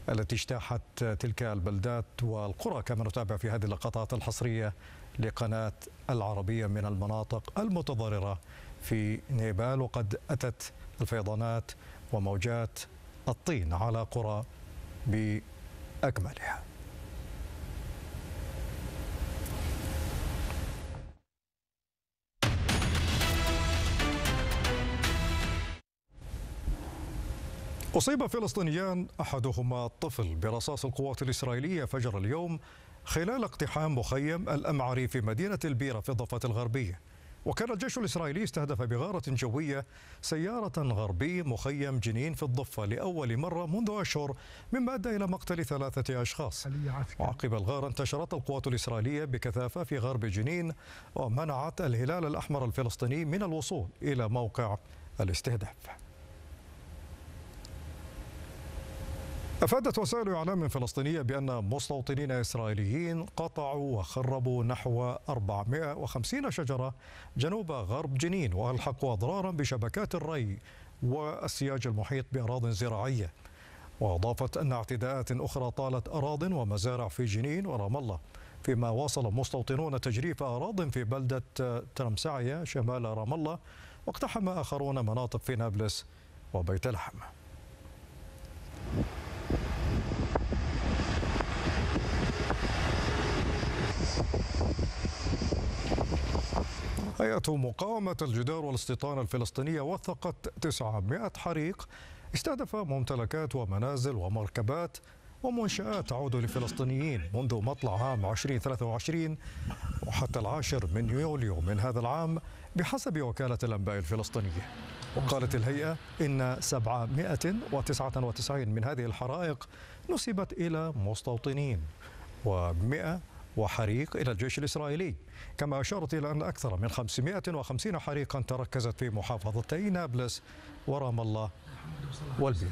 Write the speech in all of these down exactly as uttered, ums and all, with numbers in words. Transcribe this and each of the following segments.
التي اجتاحت تلك البلدات والقرى، كما نتابع في هذه اللقطات الحصرية لقناة العربية من المناطق المتضررة في نيبال. وقد أتت الفيضانات وموجات الطين على قرى بأكملها. أصيب فلسطينيان أحدهما طفل برصاص القوات الإسرائيلية فجر اليوم خلال اقتحام مخيم الأمعري في مدينة البيرة في الضفة الغربية. وكان الجيش الإسرائيلي استهدف بغارة جوية سيارة غربي مخيم جنين في الضفة لأول مرة منذ أشهر، مما أدى إلى مقتل ثلاثة أشخاص. وعقب الغارة انتشرت القوات الإسرائيلية بكثافة في غرب جنين ومنعت الهلال الأحمر الفلسطيني من الوصول إلى موقع الاستهداف. أفادت وسائل إعلام فلسطينية بأن مستوطنين إسرائيليين قطعوا وخربوا نحو أربعمائة وخمسين شجرة جنوب غرب جنين، وألحقوا أضرارا بشبكات الري والسياج المحيط بأراضٍ زراعية. وأضافت أن اعتداءات أخرى طالت أراضٍ ومزارع في جنين ورام الله، فيما واصل مستوطنون تجريف أراضٍ في بلدة ترمسعية شمال رام الله، واقتحم آخرون مناطق في نابلس وبيت لحم. هيئة مقاومة الجدار والاستيطان الفلسطينية وثقت تسعمائة حريق استهدف ممتلكات ومنازل ومركبات ومنشآت تعود لفلسطينيين منذ مطلع عام ألفين وثلاثة وعشرين وحتى العاشر من يوليو من هذا العام بحسب وكالة الأنباء الفلسطينية. وقالت الهيئة إن سبعمائة وتسعة وتسعين من هذه الحرائق نسبت إلى مستوطنين ومئة وحريق إلى الجيش الإسرائيلي، كما أشارت إلى أن أكثر من خمسمائة وخمسين حريقا تركزت في محافظتي نابلس ورام الله والبيرة.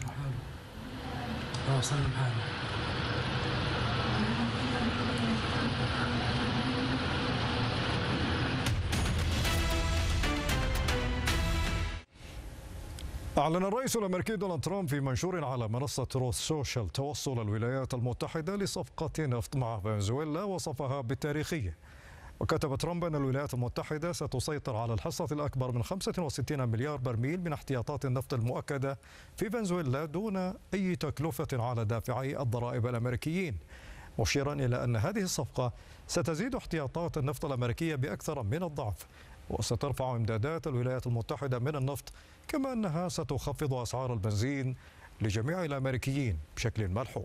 أعلن الرئيس الأمريكي دونالد ترامب في منشور على منصة تروث سوشيال توصل الولايات المتحدة لصفقة نفط مع فنزويلا وصفها بالتاريخية. وكتب ترامب أن الولايات المتحدة ستسيطر على الحصة الأكبر من خمسة وستين مليار برميل من احتياطات النفط المؤكدة في فنزويلا دون أي تكلفة على دافعي الضرائب الأمريكيين، مشيرا إلى أن هذه الصفقة ستزيد احتياطات النفط الأمريكية بأكثر من الضعف، وسترفع إمدادات الولايات المتحدة من النفط، كما أنها ستخفض أسعار البنزين لجميع الأمريكيين بشكل ملحوظ.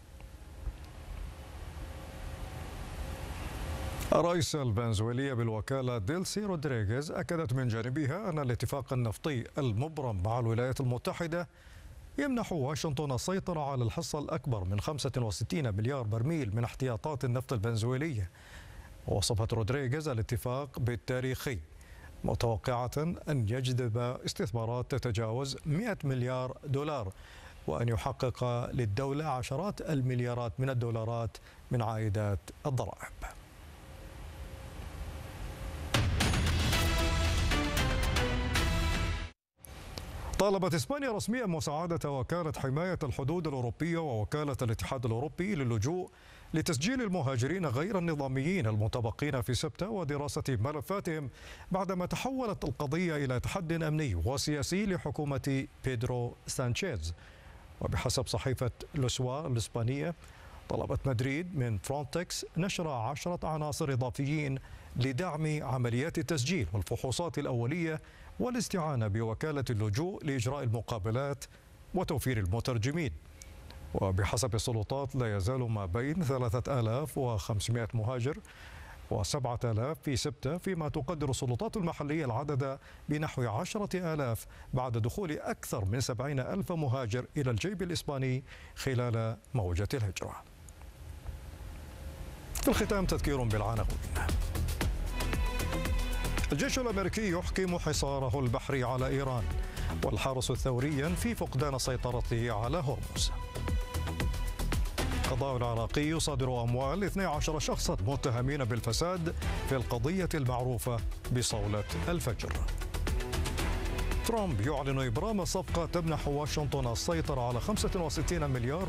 الرئيسة الفنزويلية بالوكالة ديلسي رودريغيز أكدت من جانبها أن الاتفاق النفطي المبرم مع الولايات المتحدة يمنح واشنطن السيطرة على الحصة الأكبر من خمسة وستين مليار برميل من احتياطات النفط الفنزويلية. ووصفت رودريغيز الاتفاق بالتاريخي، متوقعة أن يجذب استثمارات تتجاوز مئة مليار دولار، وأن يحقق للدولة عشرات المليارات من الدولارات من عائدات الضرائب. طالبت إسبانيا رسميا مساعدة وكالة حماية الحدود الأوروبية ووكالة الاتحاد الأوروبي للجوء لتسجيل المهاجرين غير النظاميين المتبقين في سبتة ودراسة ملفاتهم، بعدما تحولت القضية إلى تحد أمني وسياسي لحكومة بيدرو سانشيز. وبحسب صحيفة لوسوا الإسبانية، طلبت مدريد من فرونتكس نشر عشرة عناصر إضافيين لدعم عمليات التسجيل والفحوصات الأولية والاستعانة بوكالة اللجوء لإجراء المقابلات وتوفير المترجمين. وبحسب السلطات لا يزال ما بين ثلاثة آلاف وخمسمائة مهاجر وسبعة آلاف في سبتة، فيما تقدر السلطات المحلية العدد بنحو عشرة آلاف بعد دخول أكثر من سبعين ألف مهاجر إلى الجيب الإسباني خلال موجة الهجرة. في الختام تذكير بالعناوين. الجيش الأمريكي يحكم حصاره البحري على إيران، والحرس الثوري في فقدان سيطرته على هرمز. القضاء العراقي يصادر أموال اثني عشر شخصا متهمين بالفساد في القضية المعروفة بصولة الفجر. ترامب يعلن إبرام صفقة تمنح واشنطن السيطرة على خمسة وستين مليار